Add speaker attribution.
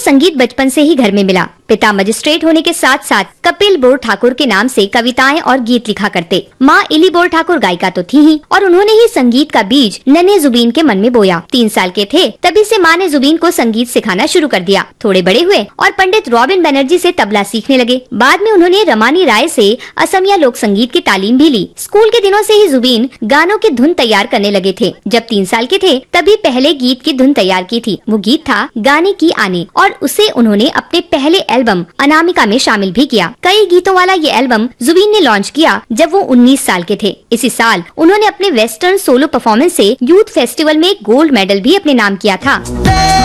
Speaker 1: संगीत बचपन से ही घर में मिला। पिता मजिस्ट्रेट होने के साथ साथ कपिल बोर ठाकुर के नाम से कविताएं और गीत लिखा करते। माँ इली बोर ठाकुर गायिका तो थी ही, और उन्होंने ही संगीत का बीज नन्हे जुबीन के मन में बोया। 3 साल के थे तभी से माँ ने जुबीन को संगीत सिखाना शुरू कर दिया। थोड़े बड़े हुए और पंडित रॉबिन बनर्जी से तबला सीखने लगे। बाद में उन्होंने रमानी राय से असमिया लोक संगीत की तालीम भी ली। स्कूल के दिनों से ही जुबीन गानों की धुन तैयार करने लगे थे। जब 3 साल के थे तभी पहले गीत की धुन तैयार की थी। वो गीत था गाने की आने, और उसे उन्होंने अपने पहले एल्बम अनामिका में शामिल भी किया। कई गीतों वाला ये एल्बम जुबीन ने लॉन्च किया जब वो 19 साल के थे। इसी साल उन्होंने अपने वेस्टर्न सोलो परफॉर्मेंस से यूथ फेस्टिवल में गोल्ड मेडल भी अपने नाम किया था।